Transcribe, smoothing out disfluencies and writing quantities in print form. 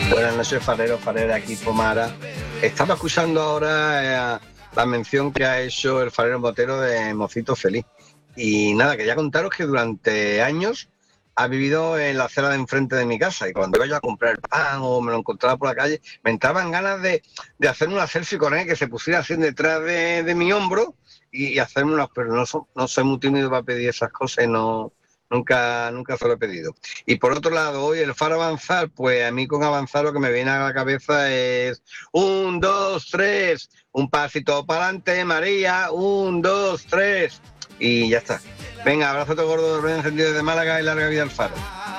Buenas noches, farero, farera, aquí Pomara. Estaba escuchando ahora la mención que ha hecho el farero Motero de Mocito Feliz. Y nada, quería contaros que durante años ha vivido en la acera de enfrente de mi casa. Y cuando iba yo a comprar el pan o me lo encontraba por la calle, me entraban ganas de hacerme una selfie con él, que se pusiera así detrás de mi hombro y hacerme unas... Pero no soy muy tímido para pedir esas cosas y nunca se lo he pedido. Y por otro lado, hoy el faro avanzar, pues a mí con avanzar lo que me viene a la cabeza es 1, 2, 3, un pasito para adelante, María, 1, 2, 3, y ya está. Venga, abrazo gordo, encendido desde Málaga y larga vida al faro.